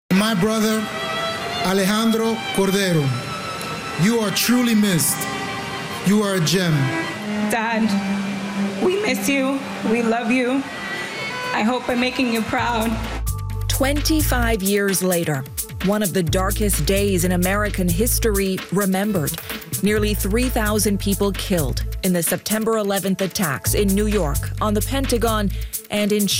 My brother, Alejandro Cordero, you are truly missed. You are a gem. Dad, we miss you. We love you. I hope I'm making you proud. 25 years later, one of the darkest days in American history remembered. Nearly 3,000 people killed in the September 11th attacks in New York, on the Pentagon, and in